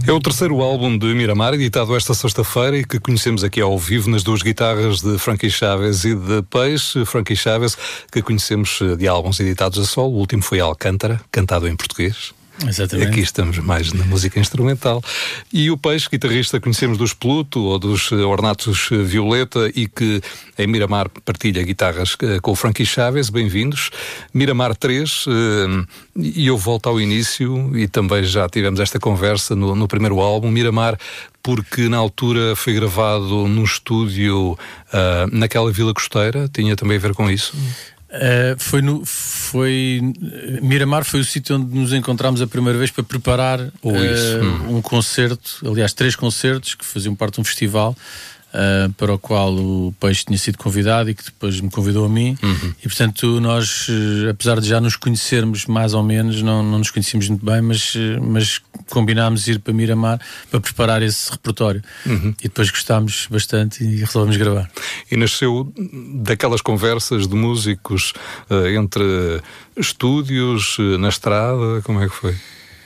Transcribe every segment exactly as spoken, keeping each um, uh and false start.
É o terceiro álbum de Miramar, editado esta sexta-feira e que conhecemos aqui ao vivo nas duas guitarras de Frankie Chaves e de Peixe. Frankie Chaves, que conhecemos de álbuns editados a solo, o último foi Alcântara, cantado em português. Exatamente. Aqui estamos mais na música instrumental. E o Peixe, guitarrista, conhecemos dos Pluto ou dos Ornatos Violeta e que em Miramar partilha guitarras com o Frankie Chaves. Bem-vindos. Miramar três, e eu volto ao início, e também já tivemos esta conversa no, no primeiro álbum, Miramar, porque na altura foi gravado num estúdio uh, naquela Vila Costeira. Tinha também a ver com isso? Uh, foi, no, foi Miramar foi o sítio onde nos encontramos a primeira vez para preparar oh, uh, hum. um concerto, aliás três concertos que faziam parte de um festival uh, para o qual o Peixe tinha sido convidado e que depois me convidou a mim. Uhum. E portanto nós, uh, apesar de já nos conhecermos mais ou menos, não, não nos conhecíamos muito bem, mas, uh, mas combinámos ir para Miramar para preparar esse repertório. Uhum. E depois gostámos bastante e resolvemos gravar. E nasceu daquelas conversas de músicos uh, entre estúdios, uh, na estrada, como é que foi?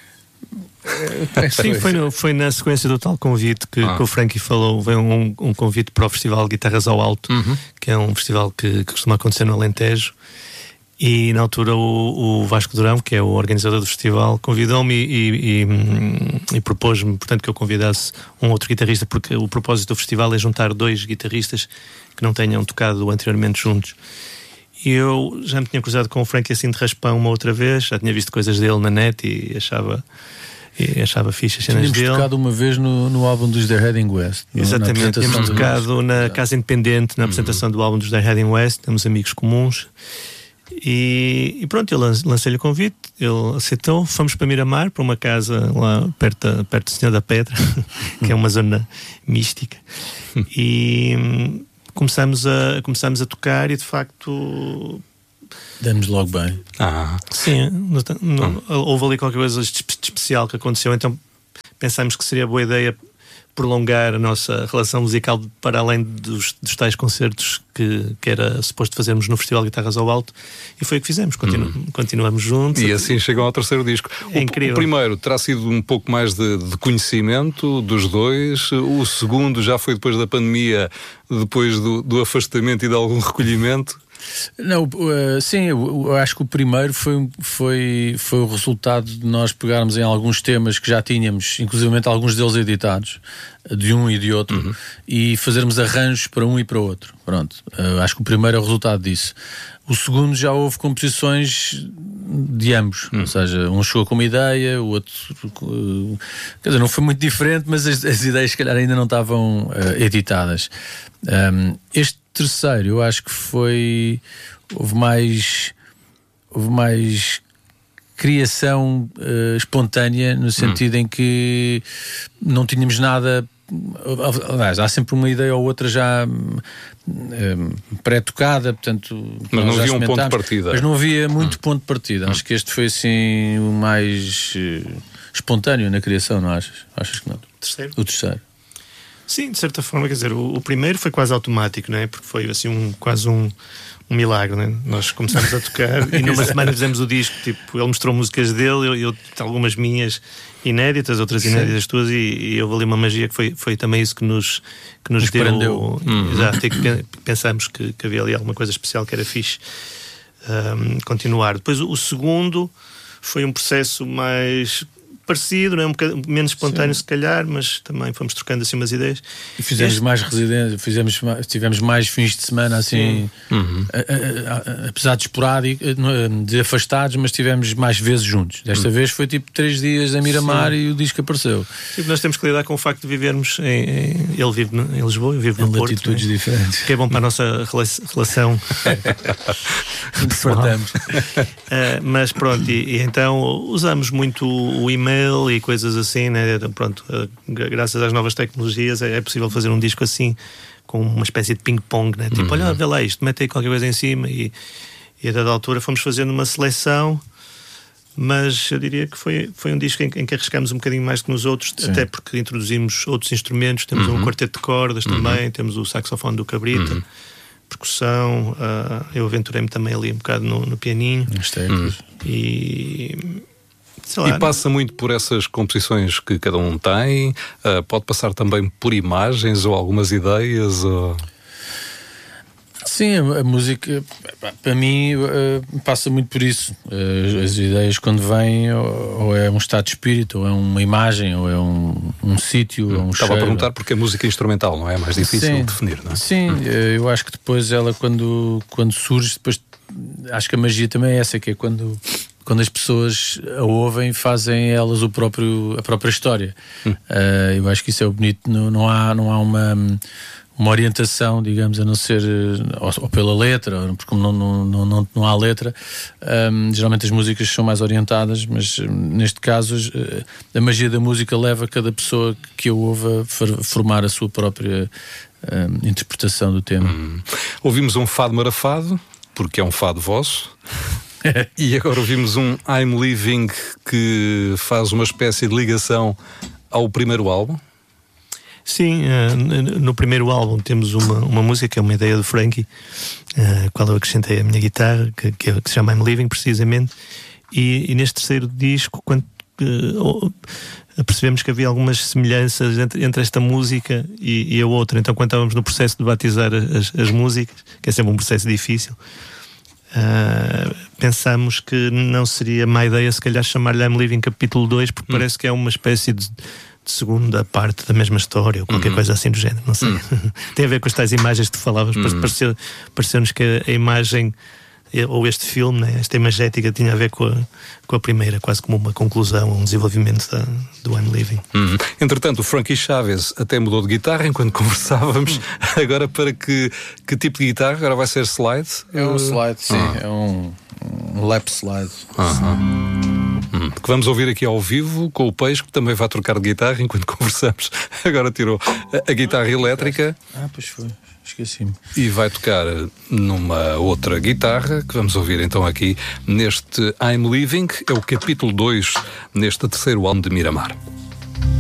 Sim, foi, no, foi na sequência do tal convite que, ah. que o Frankie falou. Veio um, um convite para o Festival Guitarras ao Alto, uhum. que é um festival que, que costuma acontecer no Alentejo. E na altura o, o Vasco Durão, que é o organizador do festival, convidou-me e, e, e, e propôs-me, portanto, que eu convidasse um outro guitarrista, porque o propósito do festival é juntar dois guitarristas que não tenham tocado anteriormente juntos. E eu já me tinha cruzado com o Frankie assim de raspão uma outra vez, já tinha visto coisas dele na net e achava... E achava fixe as cenas dele. Tínhamos tocado uma vez no, no álbum dos The Heading West. Exatamente, tínhamos tocado na Casa Independente, na apresentação uhum. do álbum dos The Heading West. Temos amigos comuns. E, e pronto, eu lancei-lhe o convite, ele aceitou. Fomos para Miramar, para uma casa lá perto, perto do Senhor da Pedra, que é uma zona mística. E começamos a, começamos a tocar e de facto... Demos logo bem. Ah. Sim, no, no, ah. houve ali qualquer coisa de especial que aconteceu, então pensámos que seria boa ideia prolongar a nossa relação musical para além dos, dos tais concertos que, que era suposto fazermos no Festival Guitarras ao Alto, e foi o que fizemos. Continu, hum. Continuamos juntos. E assim chegam ao terceiro disco. É o, incrível. O primeiro terá sido um pouco mais de, de conhecimento dos dois. O segundo já foi depois da pandemia, depois do, do afastamento e de algum recolhimento. Não, uh, sim, eu, eu acho que o primeiro foi, foi, foi o resultado de nós pegarmos em alguns temas que já tínhamos, inclusivamente alguns deles editados, de um e de outro, uhum. e fazermos arranjos para um e para o outro. Pronto, uh, acho que o primeiro é o resultado disso. O segundo já houve composições de ambos, uhum. ou seja, um chegou com uma ideia, o outro, uh, quer dizer, não foi muito diferente, mas as, as ideias se calhar ainda não estavam uh, editadas. Um, este terceiro, eu acho que foi houve mais houve mais criação uh, espontânea, no sentido hum. em que não tínhamos nada. Aliás, há sempre uma ideia ou outra já um, pré-tocada, portanto, mas não havia um ponto de partida, mas não havia muito hum. ponto de partida. Hum. Acho que este foi assim o mais uh, espontâneo na criação, não achas? Achas que não? O terceiro? O terceiro. Sim, de certa forma, quer dizer, o, o primeiro foi quase automático, não é? Porque foi assim um, quase um, um milagre, não é? Nós começámos a tocar e numa semana fizemos o disco, tipo, ele mostrou músicas dele, eu, eu algumas minhas inéditas, outras inéditas tuas, e, e houve ali uma magia que foi, foi também isso que nos, que nos, nos deu. Uhum. Exato, e que pensámos que, que havia ali alguma coisa especial que era fixe um, continuar. Depois o, o segundo foi um processo mais... parecido, não é? Um bocadinho menos espontâneo, sim, se calhar, mas também fomos trocando assim umas ideias. E fizemos este... mais residências, fizemos, tivemos mais fins de semana assim, uhum. a, a, a, apesar de esporádico, de afastados, mas tivemos mais vezes juntos. Desta uhum. vez foi tipo três dias a Miramar, sim, e o disco apareceu. Tipo, nós temos que lidar com o facto de vivermos em, em, ele vive em Lisboa, eu vivo em no Porto, latitudes, né, diferentes, que é bom para a nossa relação. uh, mas pronto, e, e então usamos muito o e-mail e coisas assim, né? Pronto, uh, graças às novas tecnologias é, é possível fazer um disco assim, com uma espécie de ping-pong, né? Tipo, uhum. olha, vê lá isto, mete aí qualquer coisa em cima, e, e a dada altura fomos fazendo uma seleção, mas eu diria que foi, foi um disco em, em que arriscámos um bocadinho mais que nos outros, sim, até porque introduzimos outros instrumentos, temos uhum. um quarteto de cordas uhum. também, temos o saxofone do Cabrita, uhum. percussão, uh, eu aventurei-me também ali um bocado no, no pianinho, uhum. e E passa muito por essas composições que cada um tem, uh, pode passar também por imagens ou algumas ideias? Ou... Sim, a, a música, para mim, uh, passa muito por isso. Uh, as ideias, quando vêm, ou, ou é um estado de espírito, ou é uma imagem, ou é um, um sítio, hum, ou um Estava cheiro. a perguntar porque a música instrumental, não é? É mais difícil sim, de definir, não é? Sim, hum. eu acho que depois ela, quando, quando surge, depois acho que a magia também é essa, que é quando... quando as pessoas a ouvem, fazem elas o próprio, a própria história. Hum. Uh, eu acho que isso é o bonito. Não, não há, não há uma, uma orientação, digamos, a não ser ou, ou pela letra, porque não, não, não, não, não há letra. Um, geralmente as músicas são mais orientadas, mas neste caso a magia da música leva cada pessoa que a ouve a formar a sua própria um, interpretação do tema. Hum. Ouvimos um fado marafado, porque é um fado vosso. E agora ouvimos um I'm Living que faz uma espécie de ligação ao primeiro álbum. Sim, uh, no primeiro álbum temos uma, uma música que é uma ideia do Frankie, uh, qual eu acrescentei a minha guitarra, que, que, que se chama I'm Living, precisamente. E, e neste terceiro disco, quando uh, percebemos que havia algumas semelhanças entre, entre esta música e, e a outra. Então, quando estávamos no processo de batizar as, as músicas, que é sempre um processo difícil, Uh, pensamos que não seria má ideia se calhar chamar-lhe I'm Living capítulo dois, porque hum. parece que é uma espécie de, de segunda parte da mesma história ou qualquer uhum. coisa assim do género, não sei. Hum. Tem a ver com as tais imagens que tu falavas. Hum. Pareceu, pareceu-nos que a, a imagem ou este filme, né, esta imagética tinha a ver com a, com a primeira, quase como uma conclusão, um desenvolvimento da, do I'm Living. Uhum. Entretanto, o Frankie Chaves até mudou de guitarra enquanto conversávamos. Uhum. Agora para que, que tipo de guitarra? Agora vai ser slide? É um slide, sim. Ah. É um, um lap slide. Uhum. Hum. Que vamos ouvir aqui ao vivo com o Peixe, que também vai trocar de guitarra enquanto conversamos. Agora tirou a, a guitarra elétrica. Ah, pois foi. Esqueci-me. E vai tocar numa outra guitarra, que vamos ouvir então aqui neste I'm Living, é o capítulo dois neste terceiro álbum de Miramar.